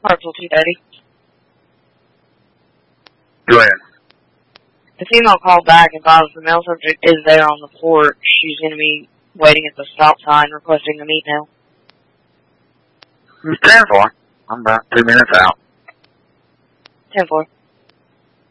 Hartsel 230. Go ahead. The female called back and advised the male subject is there on the porch. She's going to be waiting at the stop sign requesting a meet now. Who's 10-4? I'm about 2 minutes out. 10-4.